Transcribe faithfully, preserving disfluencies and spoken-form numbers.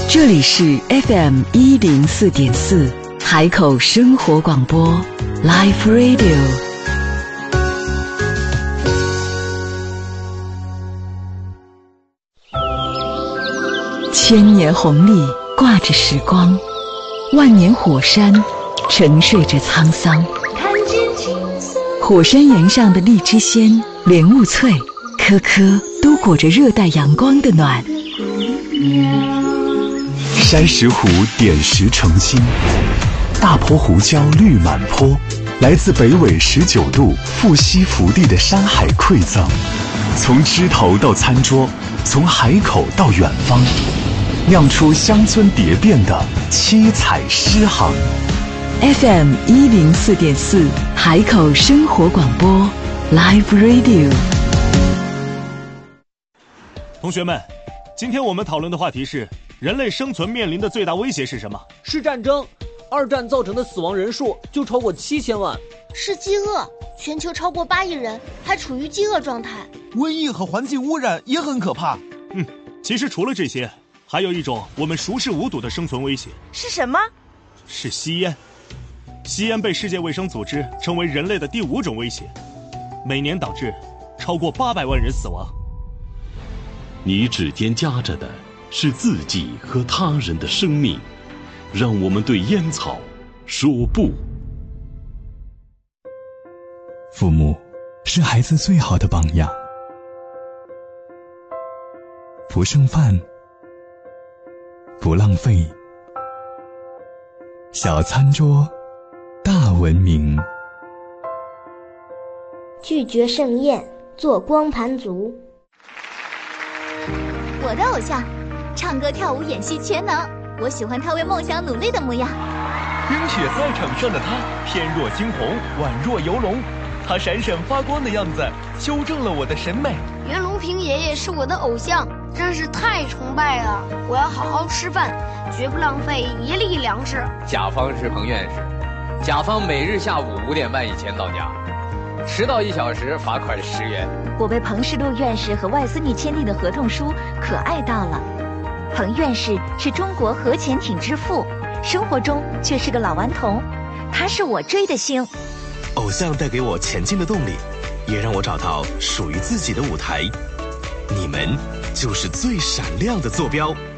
这里是 F M 一零四点四海口生活广播 Live Radio。 千年红历挂着时光，万年火山沉睡着沧桑。火山岩上的荔枝鲜、莲雾脆，颗颗都裹着热带阳光的暖。 山石湖点石成金，大坡胡椒绿满坡，来自北纬十九度富硒福地的山海馈赠，从枝头到餐桌，从海口到远方，酿出乡村蝶变的七彩诗行。 F M 一零四点四海口生活广播 Live Radio。 同学们，今天我们讨论的话题是人类生存面临的最大威胁是什么？ 是战争。二战造成的死亡人数就超过七千万。 是饥饿，全球超过八亿人还处于饥饿状态。 瘟疫和环境污染也很可怕。 嗯，其实除了这些，还有一种我们熟视无睹的生存威胁。 是什么？ 是吸烟。吸烟被世界卫生组织称为人类的第五种威胁，每年导致超过八百万人死亡。 你指尖夹着的是自己和他人的生命，让我们对烟草说不。 父母是孩子最好的榜样，不剩饭，不浪费，小餐桌大文明。 拒绝盛宴，做光盘族。 我的偶像，唱歌跳舞演戏全能，我喜欢他为梦想努力的模样。 冰雪赛场上的他，翩若惊鸿，宛若游龙，他闪闪发光的样子修正了我的审美。 袁隆平爷爷是我的偶像，真是太崇拜了。我要好好吃饭，绝不浪费一粒粮食。 甲方是彭院士，甲方每日下午五点半以前到家，迟到一小时罚款十元。 我被彭世禄院士和外孙女签订的合同书可爱到了。彭院士是中国核潜艇之父，生活中却是个老顽童，他是我追的星。 偶像带给我前进的动力，也让我找到属于自己的舞台。你们就是最闪亮的坐标。